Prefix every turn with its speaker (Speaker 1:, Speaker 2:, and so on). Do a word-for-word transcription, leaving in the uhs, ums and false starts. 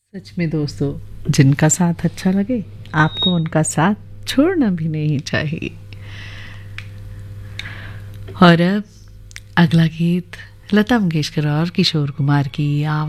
Speaker 1: सच में दोस्तों, जिनका साथ अच्छा लगे आपको उनका साथ छोड़ना भी नहीं चाहिए। और अब अगला गीत लता मंगेशकर और किशोर कुमार की आवाज़